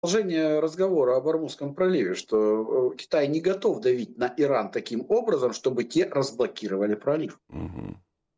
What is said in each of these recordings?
Продолжение разговора об Ормузском проливе, что Китай не готов давить на Иран таким образом, чтобы те разблокировали пролив. Мгм.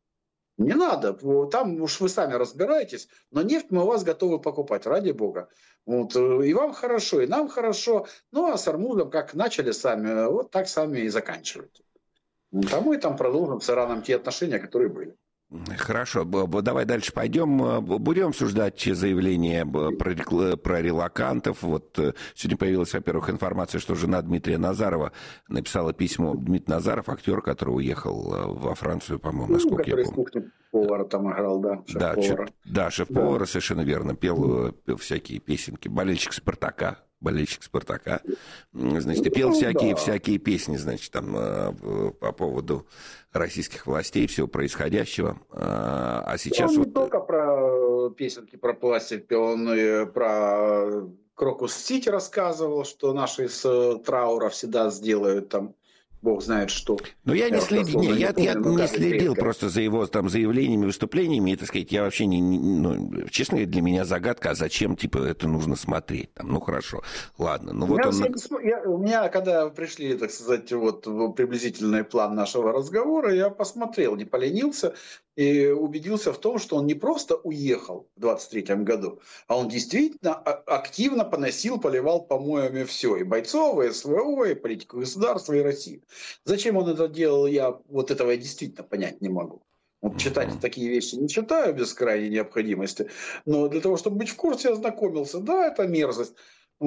Не надо, там уж вы сами разбираетесь, но нефть мы у вас готовы покупать, ради бога. Вот, и вам хорошо, и нам хорошо. Ну, а с Ормузом как начали сами, вот так сами и заканчивайте. А мы там продолжим с Ираном те отношения, которые были. Хорошо, давай дальше пойдем. Будем обсуждать заявление про релокантов. Вот сегодня появилась, во-первых, информация, что жена Дмитрия Назарова написала письмо. Дмитрий Назаров, актер, который уехал во Францию, по-моему, насколько я Который с помню. кухни повара там играл, да, Да, шеф-повара. да, шеф-повара, совершенно верно, пел всякие песенки. Болельщик Спартака, значит, и пел Ну, да. всякие песни, значит, там по поводу российских властей, всего происходящего. А Он сейчас не вот... только про песенки про пластик пел, он и про Крокус-Сити рассказывал, что наши из траура всегда сделают там, бог знает что. Ну, я не вот следил, дословно я помню, но не кажется, следил редко. просто за его там заявлениями, выступлениями, и, так сказать, я вообще ну, честно говоря, для меня загадка, а зачем, типа, это нужно смотреть, там, ну, хорошо, ладно, ну, вот он... У меня, когда пришли, так сказать, вот в приблизительный план нашего разговора, я посмотрел, не поленился и убедился в том, что он не просто уехал в 23-м году, а он действительно активно поносил, поливал помоями все, и бойцов, и СВО, и политику государства, и Россию. Зачем он это делал, я вот этого я действительно понять не могу. Вот читать такие вещи не читаю без крайней необходимости, но для того, чтобы быть в курсе, ознакомился. Да, это мерзость.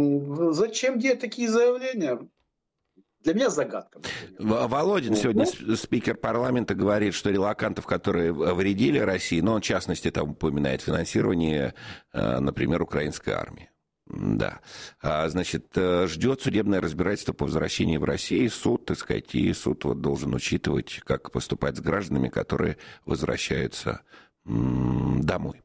Зачем делать такие заявления? Для меня загадка, например. Володин Вот. сегодня, Ну, спикер парламента, говорит, что релокантов, которые вредили России, но он, в частности, там упоминает финансирование, например, украинской армии. Да. Значит, ждет судебное разбирательство по возвращении в Россию, суд, так сказать, и суд вот должен учитывать, как поступать с гражданами, которые возвращаются домой.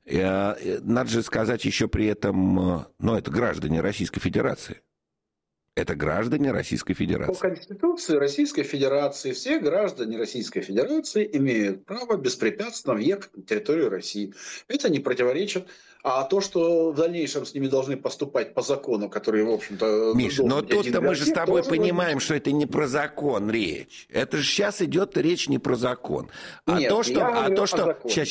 Надо же сказать еще при этом, ну, это граждане Российской Федерации. Это граждане Российской по Федерации. Конституции Российской Федерации все граждане Российской Федерации имеют право беспрепятственно въехать на территорию России. Это не противоречит. А то, что в дальнейшем с ними должны поступать по закону, который, в общем-то, Миш, но должен быть один тут-то для мы же с всех, тобой тоже понимаем, логично. что это не про закон речь. Это же сейчас идет речь не про закон. Нет, я говорю о законе.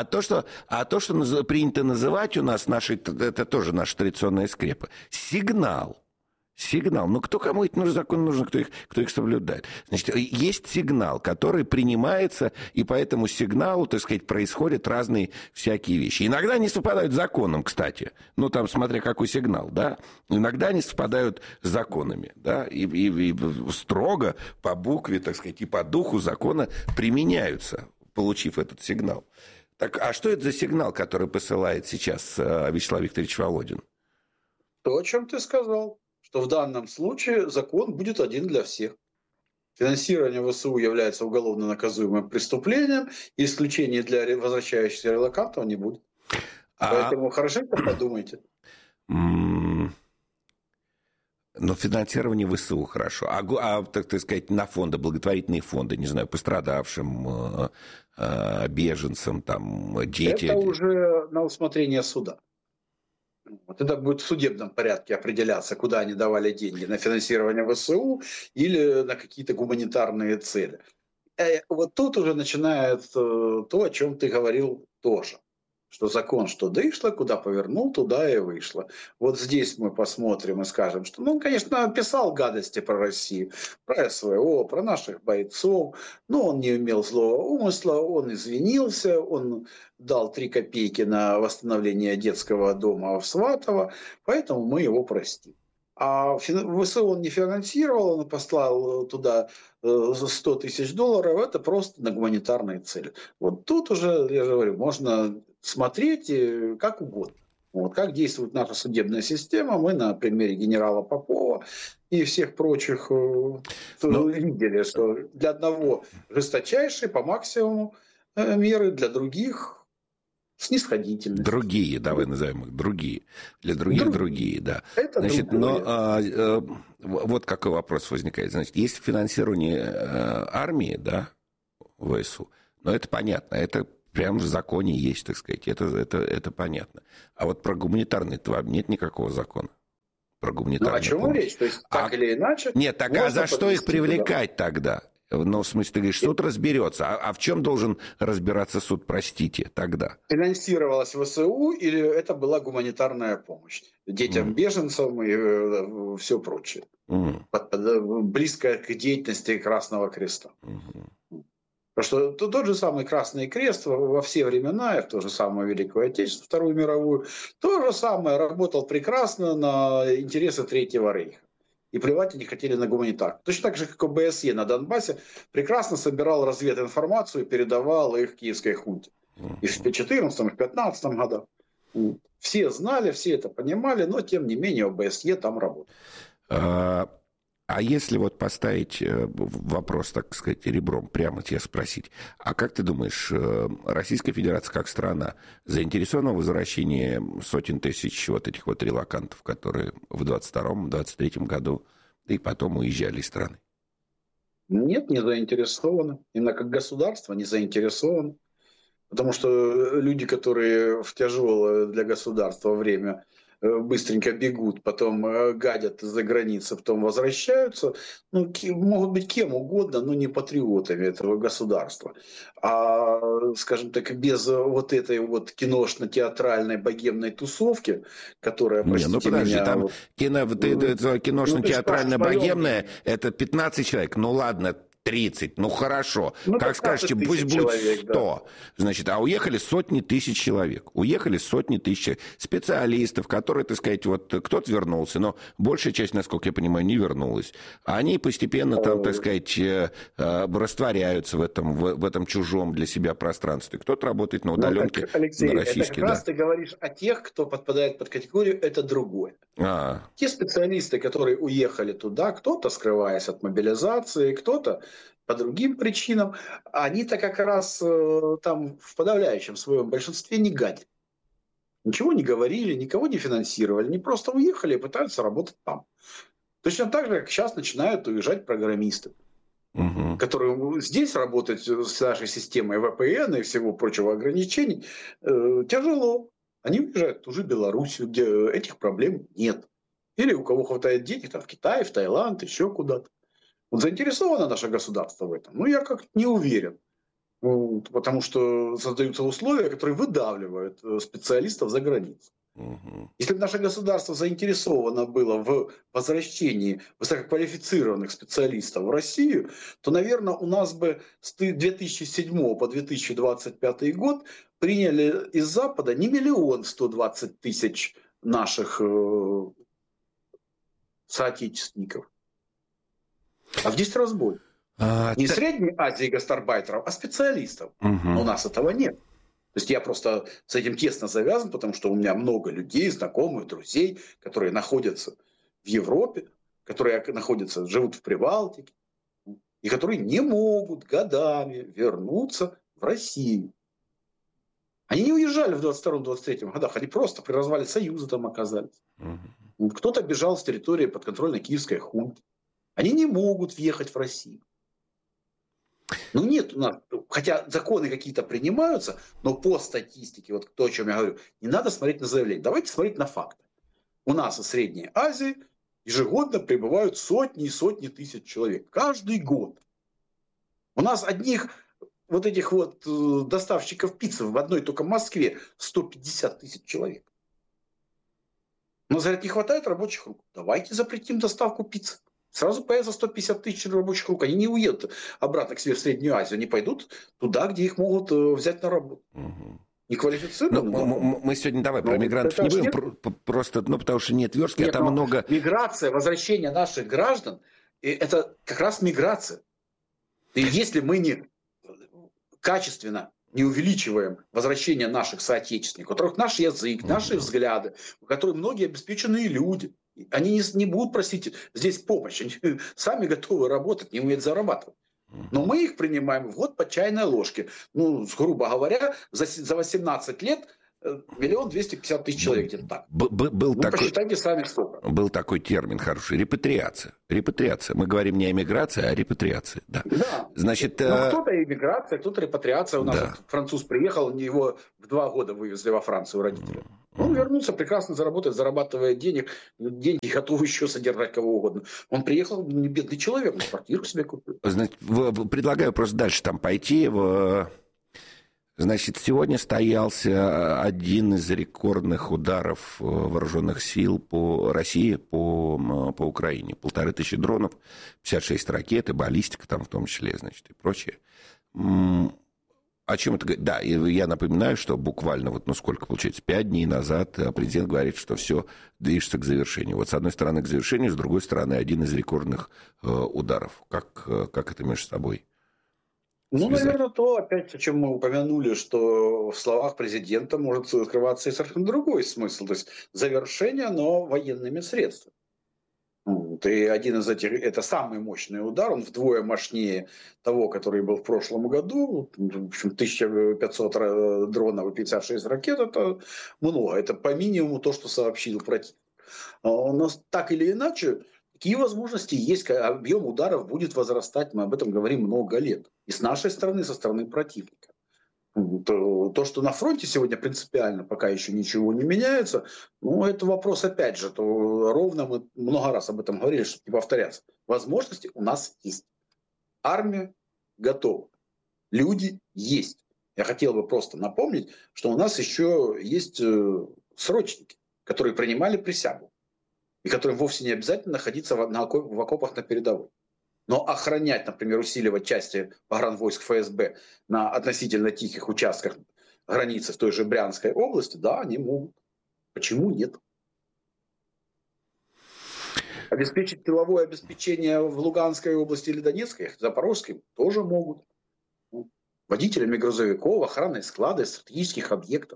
А то, что принято называть у нас, это тоже наша традиционная скрепа, сигнал. Сигнал. Ну, кто кому эти законы нужны, кто их соблюдает? Значит, есть сигнал, который принимается, и по этому сигналу, так сказать, происходят разные всякие вещи. Иногда они совпадают с законом, кстати. Ну, там, смотря какой сигнал, да. Иногда они совпадают с законами, да, и строго по букве, так сказать, и по духу закона применяются, получив этот сигнал. Так, а что это за сигнал, который посылает сейчас Вячеслав Викторович Володин? То, о чем ты сказал, что в данном случае закон будет один для всех. Финансирование ВСУ является уголовно наказуемым преступлением, и исключений для возвращающихся релокантов не будет. Поэтому хорошенько подумайте. Но финансирование ВСУ хорошо. Так сказать, на фонды, благотворительные фонды, не знаю, пострадавшим, беженцам, там, дети. Это уже на усмотрение суда. Вот это будет в судебном порядке определяться, куда они давали деньги, на финансирование ВСУ или на какие-то гуманитарные цели. Вот тут уже начинается то, о чем ты говорил тоже. Что закон, что дышло, куда повернул, туда и вышло. Вот здесь мы посмотрим и скажем, что, ну, он, конечно, писал гадости про Россию, про СВО, про наших бойцов, но он не имел злого умысла, он извинился, он дал 3 копейки на восстановление детского дома в Сватово, поэтому мы его простим. А ВСУ он не финансировал, он послал туда за 100 тысяч долларов, это просто на гуманитарные цели. Вот тут уже, я же говорю, можно смотреть как угодно. Вот, как действует наша судебная система, мы на примере генерала Попова и всех прочих видели, что для одного жесточайшие по максимуму меры, для других снисходительность. Другие, давай назовем их, другие. Для других другие, да. Это значит, другое. но вот какой вопрос возникает. Значит, есть финансирование армии, да, ВСУ, но это понятно, это прямо в законе есть, так сказать, это понятно. А вот про гуманитарный тварь нет никакого закона. про гуманитарную о чем помощь. речь? То есть, так или иначе... Нет, так а за что их привлекать тогда? Ну, в смысле, ты говоришь, суд разберется. А в чем должен разбираться суд, простите, тогда? Финансировалась ВСУ или это была гуманитарная помощь детям, беженцам и все прочее. Близко к деятельности Красного Креста. Потому что тот же самый Красный Крест во все времена, и в то же самое Великую Отечественную, Вторую мировую, то же самое работал прекрасно на интересы Третьего Рейха. И плевать они хотели на гуманитарку. Точно так же, как ОБСЕ на Донбассе прекрасно собирал развединформацию и передавал их киевской хунте. И в 2014, и в 2015 годах. Все знали, все это понимали, но тем не менее ОБСЕ там работал. А если вот поставить вопрос, так сказать, ребром, прямо тебя спросить, а как ты думаешь, Российская Федерация как страна заинтересована в возвращении сотен тысяч вот этих вот релокантов, которые в 22-23 году и потом уезжали из страны? Нет, не заинтересованы. Именно как государство не заинтересовано. Потому что люди, которые в тяжелое для государства время быстренько бегут, потом гадят за границей, потом возвращаются, могут быть кем угодно, но не патриотами этого государства. А, скажем так, без вот этой вот киношно-театральной богемной тусовки, которая, простите подожди, меня... там киношно-театральная богемная, это 15 человек, ну ладно, 30, ну хорошо. Как скажете, пусть будет 100. Да. Значит, а уехали сотни тысяч человек. Уехали сотни тысяч человек. Специалистов, которые, так сказать, вот кто-то вернулся, но большая часть, насколько я понимаю, не вернулась. Они постепенно там, так сказать, растворяются в этом чужом для себя пространстве. Кто-то работает на удаленке, Алексей, на российский. Это как раз ты говоришь о тех, кто подпадает под категорию «это другое». Те специалисты, которые уехали туда, кто-то скрываясь от мобилизации, кто-то по другим причинам, они-то как раз там в подавляющем своем большинстве не гадят. Ничего не говорили, никого не финансировали, они просто уехали и пытаются работать там. Точно так же, как сейчас начинают уезжать программисты, которые здесь работать с нашей системой VPN и всего прочего ограничений тяжело. Они уезжают в ту же Белоруссию, где этих проблем нет. Или у кого хватает денег, там, в Китай, в Таиланд, еще куда-то. Вот заинтересовано наше государство в этом? Я как-то не уверен. Потому что создаются условия, которые выдавливают специалистов за границу. Если бы наше государство заинтересовано было в возвращении высококвалифицированных специалистов в Россию, то, наверное, у нас бы с 2007 по 2025 год приняли из Запада не 1 120 000 наших соотечественников, а в 10 раз больше. Не Средней Азии гастарбайтеров, а специалистов. Но у нас этого нет. То есть я просто с этим тесно завязан, потому что у меня много людей, знакомых, друзей, которые находятся в Европе, которые живут в Прибалтике, и которые не могут годами вернуться в Россию. Они не уезжали в 22-23 годах, они просто при развале Союза там оказались. Кто-то бежал с территории подконтрольной киевской хунты. Они не могут въехать в Россию. Нет у нас, хотя законы какие-то принимаются, но по статистике, вот то, о чем я говорю, не надо смотреть на заявления. Давайте смотреть на факты. У нас из Средней Азии ежегодно прибывают сотни и сотни тысяч человек. Каждый год. У нас одних вот этих вот доставщиков пиццы в одной только Москве 150 000 человек. Но, говорят, не хватает рабочих рук. Давайте запретим доставку пиццы. Сразу появится 150 000 рабочих рук. Они не уедут обратно к себе в Среднюю Азию. Они пойдут туда, где их могут взять на работу. Неквалифицированно. Мы сегодня давай про мигрантов не будем. Просто, потому что нет верстки, а там много... Миграция, возвращение наших граждан, это как раз миграция. И если мы не качественно не увеличиваем возвращение наших соотечественников, у которых наш язык, наши взгляды, у которых многие обеспеченные люди, они не будут просить здесь помощи, они сами готовы работать, не умеют зарабатывать. Но мы их принимаем по чайной ложке. Грубо говоря, за 18 лет 1 250 000 человек где-то так. Посчитайте сами сколько. Был такой термин хороший — репатриация. Репатриация. Мы говорим не о миграции, а о репатриации. Да. Значит, кто-то иммиграция, кто-то репатриация. У нас француз приехал, его в 2 года вывезли во Францию родители. Он вернулся, прекрасно заработает, зарабатывает денег, деньги готовы еще содержать кого угодно. Он приехал, не бедный человек, он квартиру себе купил. Значит, предлагаю просто дальше там пойти. Значит, сегодня состоялся один из рекордных ударов вооруженных сил по России, по Украине. 1500 дронов, 56 ракет, и баллистика там в том числе, значит, и прочее. О чем это говорит? Да, и я напоминаю, что буквально, вот, ну сколько получается, 5 дней назад президент говорит, что все движется к завершению. Вот с одной стороны к завершению, с другой стороны один из рекордных ударов. Как это между собой? Ну, наверное, то, опять, о чем мы упомянули, что в словах президента может скрываться и совершенно другой смысл. То есть завершение, но военными средствами. Вот. И один из этих, это самый мощный удар, он вдвое мощнее того, который был в прошлом году. В общем, 1500 дронов и 56 ракет, это много. Это по минимуму то, что сообщил противник. У нас так или иначе, какие возможности есть, объем ударов будет возрастать, мы об этом говорим много лет. И с нашей стороны, со стороны противника. То, что на фронте сегодня принципиально пока еще ничего не меняется, ну, это вопрос опять же, то ровно мы много раз об этом говорили, чтобы не повторяться. Возможности у нас есть. Армия готова. Люди есть. Я хотел бы просто напомнить, что у нас еще есть срочники, которые принимали присягу. И которым вовсе не обязательно находиться в окопах на передовой. Но охранять, например, усиливать части погранвойск ФСБ на относительно тихих участках границы в той же Брянской области, да, они могут. Почему нет? Обеспечить тыловое обеспечение в Луганской области или Донецкой, Запорожской тоже могут. Водителями грузовиков, охраной склада, стратегических объектов.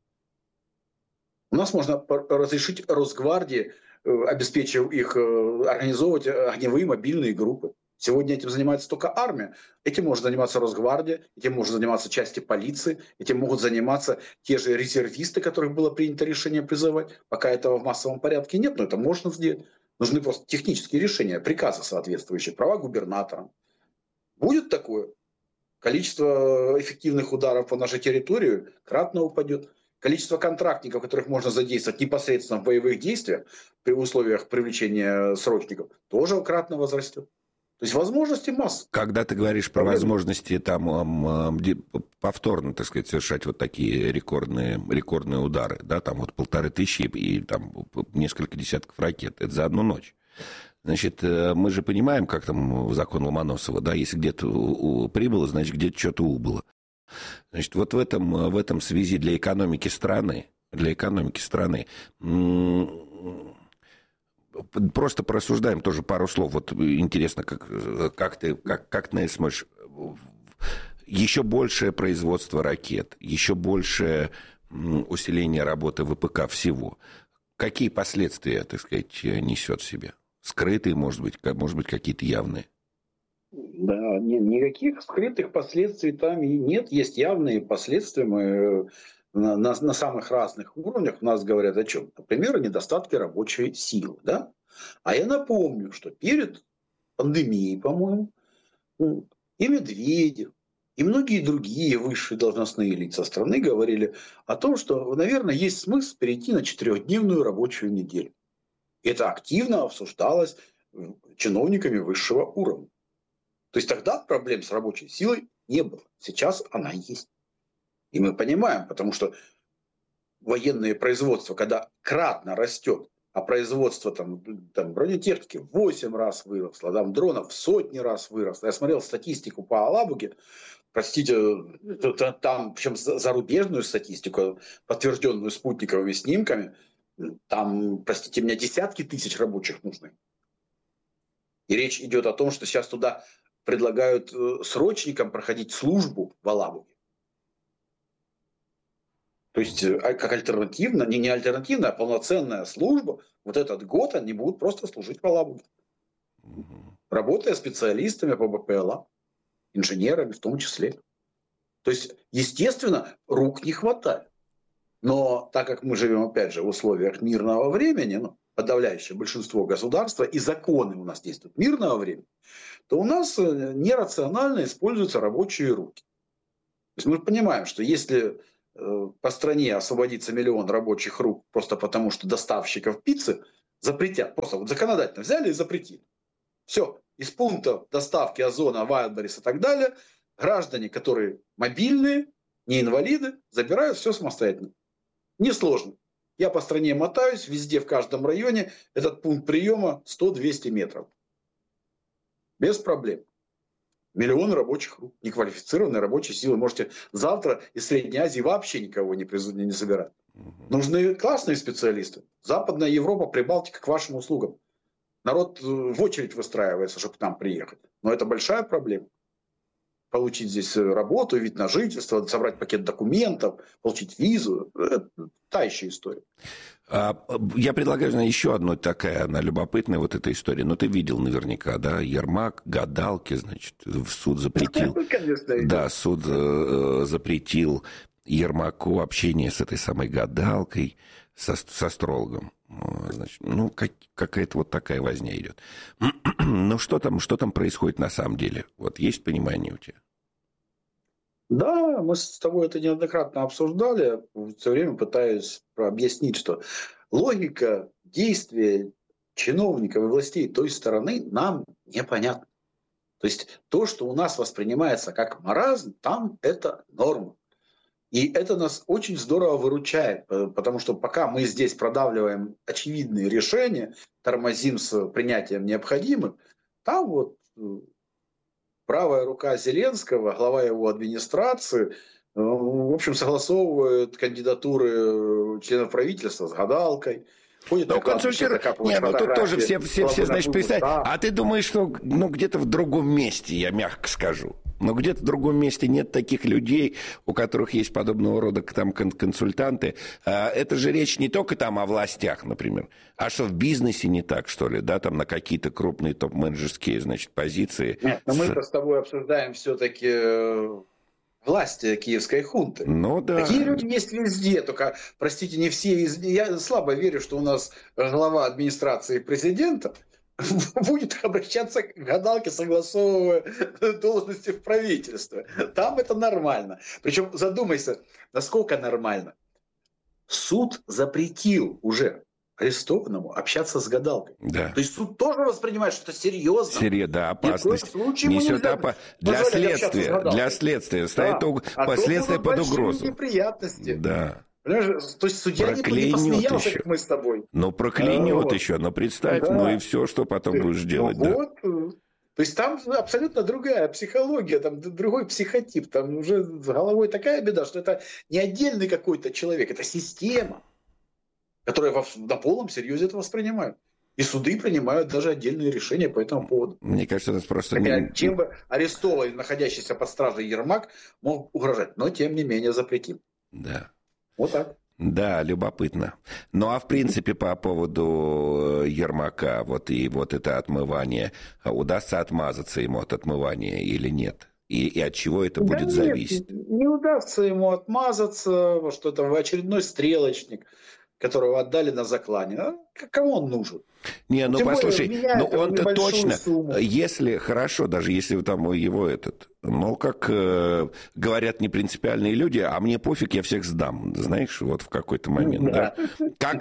У нас можно разрешить Росгвардии, обеспечив их, организовывать огневые мобильные группы. Сегодня этим занимается только армия. Этим может заниматься Росгвардия, этим может заниматься части полиции, этим могут заниматься те же резервисты, которых было принято решение призывать. Пока этого в массовом порядке нет, но это можно сделать. Нужны просто технические решения, приказы соответствующие, права губернатора. Будет такое. Количество эффективных ударов по нашей территории кратно упадет. Количество контрактников, которых можно задействовать непосредственно в боевых действиях при условиях привлечения срочников, тоже кратно возрастет. То есть возможности масса. Когда ты говоришь про возможности там повторно, так сказать, совершать вот такие рекордные удары, да, там вот 1500 и там несколько десятков ракет, это за одну ночь. Значит, мы же понимаем, как там закон Ломоносова, да, если где-то прибыло, значит, где-то что-то убыло. Значит, вот в этом связи для экономики страны, просто порассуждаем тоже пару слов. Вот интересно, как ты смотришь, еще большее производство ракет, еще большее усиление работы ВПК всего. Какие последствия, так сказать, несет в себе? Скрытые, может быть, какие-то явные? Да, никаких скрытых последствий там и нет. Есть явные последствия. Мы на самых разных уровнях у нас говорят о чем? Например, о недостатке рабочей силы. Да? А я напомню, что перед пандемией, по-моему, и Медведев, и многие другие высшие должностные лица страны говорили о том, что, наверное, есть смысл перейти на 4-дневную рабочую неделю. Это активно обсуждалось чиновниками высшего уровня. То есть тогда проблем с рабочей силой не было. Сейчас она есть. И мы понимаем, потому что военное производство, когда кратно растет, а производство там бронетехники в 8 раз выросло, там дронов в сотни раз выросло. Я смотрел статистику по Алабуге, простите, там, причем зарубежную статистику, подтвержденную спутниковыми снимками, там, простите меня, десятки тысяч рабочих нужны. И речь идет о том, что сейчас туда предлагают срочникам проходить службу в Алабуге. То есть, как альтернативно, не альтернативная, а полноценная служба, вот этот год они будут просто служить в Алабуге. Работая специалистами по БПЛА, инженерами в том числе. То есть, естественно, рук не хватает. Но так как мы живем, опять же, в условиях мирного времени, подавляющее большинство государства, и законы у нас действуют мирного времени, то у нас нерационально используются рабочие руки. То есть мы понимаем, что если по стране освободится миллион рабочих рук просто потому, что доставщиков пиццы запретят. Просто вот законодательно взяли и запретили. Все. Из пунктов доставки Озона, Wildberries и так далее граждане, которые мобильные, не инвалиды, забирают все самостоятельно. Несложно. Я по стране мотаюсь, везде, в каждом районе этот пункт приема 100-200 метров. Без проблем. Миллион рабочих рук, неквалифицированной рабочей силы. Можете завтра из Средней Азии вообще никого не собирать. Нужны классные специалисты. Западная Европа, Прибалтика к вашим услугам. Народ в очередь выстраивается, чтобы к нам приехать. Но это большая проблема. Получить здесь работу, вид на жительство, собрать пакет документов, получить визу. Это та еще история. Я предлагаю, еще одну такая, она любопытная, вот эта история. Но ты видел наверняка, да, Ермак, гадалки, значит, суд запретил. Конечно, да, суд запретил Ермаку общение с этой самой гадалкой, с астрологом. Значит, ну, какая-то вот такая возня идет. Ну, что там происходит на самом деле? Вот есть понимание у тебя? Да, мы с тобой это неоднократно обсуждали. Все время пытаюсь объяснить, что логика действия чиновников и властей той стороны нам непонятна. То есть то, что у нас воспринимается как маразм, там это норма. И это нас очень здорово выручает, потому что пока мы здесь продавливаем очевидные решения, тормозим с принятием необходимых, там вот правая рука Зеленского, глава его администрации, в общем, согласовывает кандидатуры членов правительства с гадалкой. Ходит на консультирует. Не, ну тут тоже все значит, представь. А ты думаешь, что где-то в другом месте, я мягко скажу, но где-то в другом месте нет таких людей, у которых есть подобного рода там консультанты. Это же речь не только там о властях, например, а что в бизнесе не так, что ли, да, там на какие-то крупные топ-менеджерские, значит, позиции. Нет, но мы-то с тобой обсуждаем все-таки власти киевской хунты. Ну да. Такие люди есть везде, только, простите, не все везде. Я слабо верю, что у нас глава администрации президента будет обращаться к гадалке, согласовывая должности в правительстве. Там это нормально. Причем задумайся, насколько нормально. Суд запретил уже арестованному общаться с гадалкой. Да. То есть суд тоже воспринимает, что это серьезно. Да, опасность несет для следствия. Для следствия. Стоит последствия под угрозу. Неприятности. Да. Понимаешь? То есть судья не посмеялся, как мы с тобой. Ну, проклянет еще, но представь, да. Ну и все, что потом будешь делать. Ну, да. Вот. То есть там абсолютно другая психология, там другой психотип. Там уже с головой такая беда, что это не отдельный какой-то человек, это система, которые на полном серьезе это воспринимают. И суды принимают даже отдельные решения по этому поводу. Мне кажется, это просто... Чем бы арестованный, находящийся под стражей Ермак мог угрожать, но тем не менее запретим. Да. Вот так. Да, любопытно. Ну, а в принципе, по поводу Ермака, вот это отмывание, удастся отмазаться ему от отмывания или нет? И от чего это будет зависеть? Не удастся ему отмазаться, что это очередной стрелочник, которого отдали на заклане. А кому он нужен? Не, ну послушай, ну он-то точно, сумму. Если хорошо, даже если там его как говорят непринципиальные люди, а мне пофиг, я всех сдам, знаешь, вот в какой-то момент, да? Как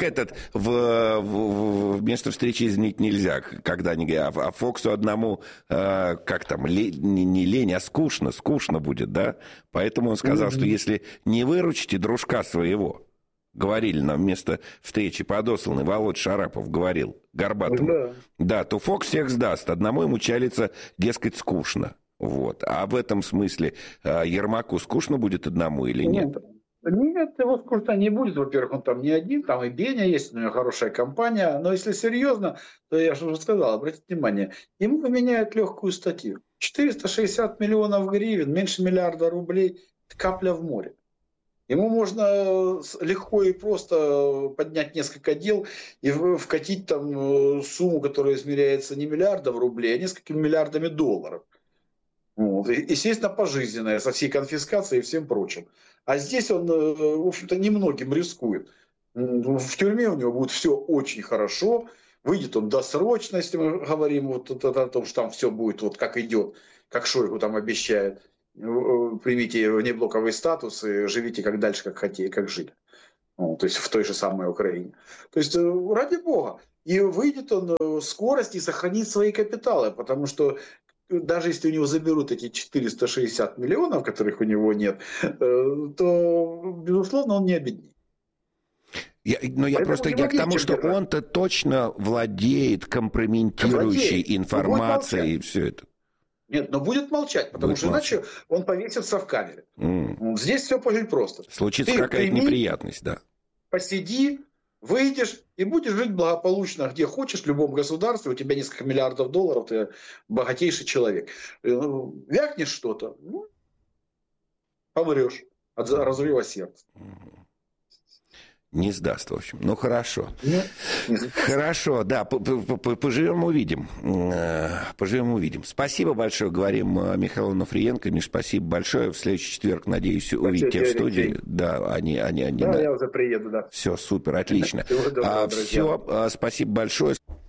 в место встречи изменить нельзя, когда они говорят, а Фоксу одному, как там, не лень, а скучно будет, да? Поэтому он сказал, что если не выручите дружка своего, говорили нам вместо встречи подосланный, Володь Шарапов говорил Горбатову, да, то Фокс всех сдаст, одному ему чалится, дескать, скучно. Вот. А в этом смысле Ермаку скучно будет одному или нет? Нет, его скучно не будет. Во-первых, он там не один, там и Беня есть, у него хорошая компания. Но если серьезно, то я же уже сказал, обратите внимание, ему поменяют легкую статью. 460 миллионов гривен, меньше миллиарда рублей, капля в море. Ему можно легко и просто поднять несколько дел и вкатить там сумму, которая измеряется не миллиардом рублей, а несколькими миллиардами долларов. Вот. Естественно, пожизненное, со всей конфискацией и всем прочим. А здесь он, в общем-то, немногим рискует. В тюрьме у него будет все очень хорошо. Выйдет он досрочно, если мы говорим вот о том, что там все будет вот как идет, как Шойгу там обещает. примите внеблоковый статус и живите как дальше, как хотите, как жили. То есть в той же самой Украине. То есть ради бога. И выйдет он в скорость и сохранит свои капиталы, потому что даже если у него заберут эти 460 миллионов, которых у него нет, то, безусловно, он не обеднеет. Я к тому, что он-то точно владеет компрометирующей информацией и все это. Нет, но будет молчать, потому что иначе он повесится в камере. Здесь все очень просто. Случится какая-то неприятность, да. Посиди, выйдешь и будешь жить благополучно, где хочешь, в любом государстве, у тебя несколько миллиардов долларов, ты богатейший человек. Вякнешь что-то, помрешь от разрыва сердца. Не сдаст, в общем. Ну, хорошо. Хорошо, да, поживем, увидим. Поживем, увидим. Спасибо большое, говорим Михаилу Онуфриенко. Миш, спасибо большое. В следующий четверг, надеюсь, увидеть тебя в студии. Да, я уже приеду, да. Все, супер, отлично. Всего доброго, все, спасибо большое.